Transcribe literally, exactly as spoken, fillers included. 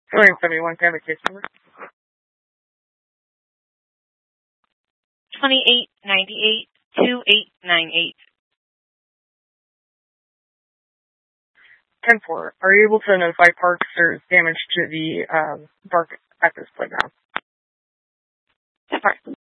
William seventy-one, can I have a case number? twenty-eight ninety-eight, two eight nine eight. ten four, are you able to notify Parks there's damage to the um, bark at this playground? That part.